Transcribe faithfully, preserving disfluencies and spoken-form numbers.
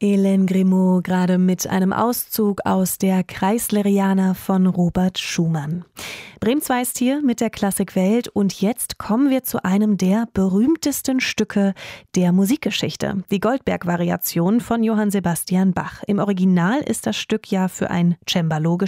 Hélène Grimaud gerade mit einem Auszug aus der Kreisleriana von Robert Schumann. Bremen zwei ist hier mit der Klassikwelt und jetzt kommen wir zu einem der berühmtesten Stücke der Musikgeschichte, die Goldberg-Variation von Johann Sebastian Bach. Im Original ist das Stück ja für ein Cembalo